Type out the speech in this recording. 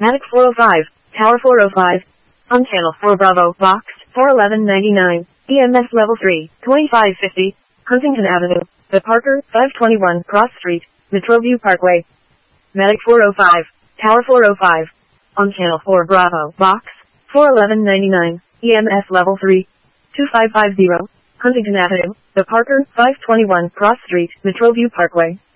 Matic 405, Tower 405. On channel 4 Bravo, box 41199. EMS level 3, 2550. Huntington Avenue, The Parker, 521 Cross Street, Metroview Parkway. Matic 405, Tower 405. On channel 4 Bravo, box 41199. EMS level 3, 2550. Huntington Avenue, The Parker, 521 Cross Street, Metroview Parkway.